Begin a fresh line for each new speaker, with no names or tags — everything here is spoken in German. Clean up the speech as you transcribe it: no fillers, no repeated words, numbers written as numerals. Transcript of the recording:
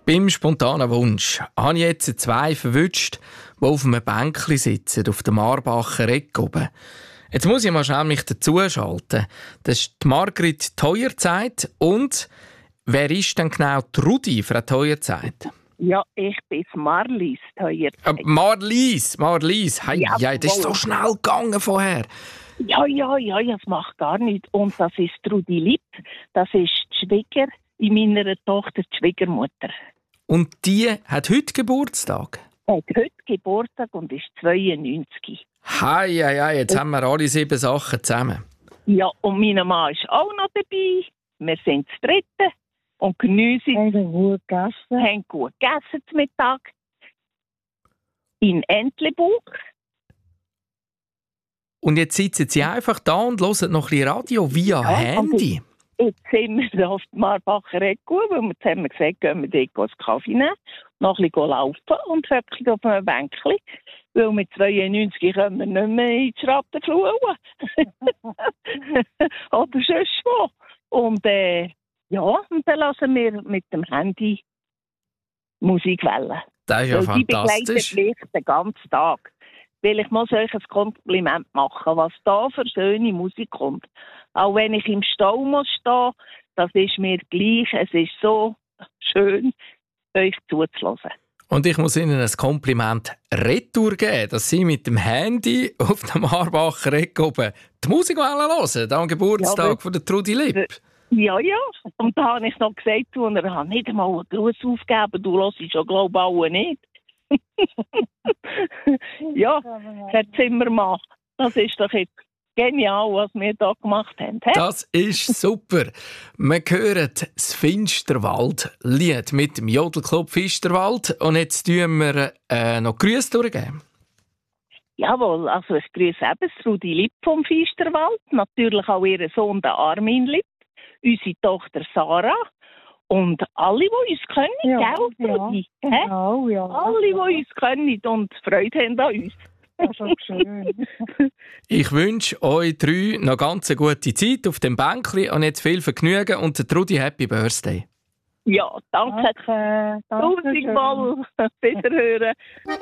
Beim spontanen Wunsch habe ich jetzt zwei verwünscht, die auf einem Bänkchen sitzen, auf der Marbacher Ecke oben. Jetzt muss ich mal schnell mich dazuschalten. Das ist die Margrit Teuerzeit. Und wer ist denn genau die Rudi, Frau Teuerzeit?
Ja, ich bin Marlies Teuerzeit.
Marlies. Hey, ja, das ist so schnell gegangen vorher.
Ja, das macht gar nichts. Und das ist Rudi Lipp. Das ist die Schwieger in meiner Tochter, die Schwiegermutter.
Und die hat heute Geburtstag?
Hat heute Geburtstag und ist 92.
Hei, jetzt haben wir alle 7 Sachen zusammen.
Ja, und mein Mann ist auch noch dabei. Wir sind das Dritte und geniessen. Haben gut gegessen zum Mittag. In Entlebuch.
Und jetzt sitzen Sie einfach da und hören noch ein bisschen Radio via Handy.
Jetzt sind wir auf die Marbacher Ecke, weil wir zusammen gesagt haben, gehen wir dort einen Kaffee nehmen, noch ein bisschen laufen und höckeln auf einem Bänkchen. Weil mit 92 können wir nicht mehr in die Schrattenflur. Oder sonst wo. Und und dann lassen wir mit dem Handy Musik wählen.
Das ist ja fantastisch.
Die begleitet mich den ganzen Tag. Weil ich muss euch ein Kompliment machen, was da für schöne Musik kommt. Auch wenn ich im Stau muss stehen, das ist mir gleich. Es ist so schön, euch zuzulassen.
Und ich muss Ihnen ein Kompliment retour geben, dass Sie mit dem Handy auf dem Marbacher Ecke oben die Musik hören, am Geburtstag von der Trudi Lipp.
Ja. Und da habe ich noch gesagt, und er hat nicht einmal einen Gruß aufgegeben. Du hörst schon, glaube ich, alle nicht. Ja, Herr Zimmermann, das ist doch jetzt genial, was wir hier gemacht haben. He?
Das ist super. Wir hören das Finsterwald-Lied mit dem Jodelclub Finsterwald. Und jetzt tun wir noch Grüße durchgeben.
Jawohl, also ich grüße eben Rudi Lipp vom Finsterwald, natürlich auch ihren Sohn, der Armin Lipp, unsere Tochter Sarah. Und alle, die uns kennen, gell, Rudi?
Genau, ja.
Alle, die uns kennen und Freude haben an uns.
Das ist auch schön.
Ich wünsche euch 3 noch ganz eine gute Zeit auf dem Bänkchen und jetzt viel Vergnügen und Trudi Happy Birthday.
Ja, danke.
Danke.
Tausendmal. Wiederhören.